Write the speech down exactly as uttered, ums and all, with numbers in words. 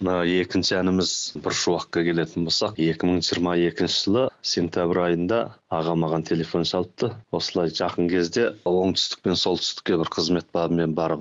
Мына екінші әніміз бір шуаққа келетін болсақ, екі мың жиырма екінші жылы сентябрь айында аға маған телефон шалыпты. Осылай жақын кезде оңтүстік пен солтүстікке бір қызмет бабымен барып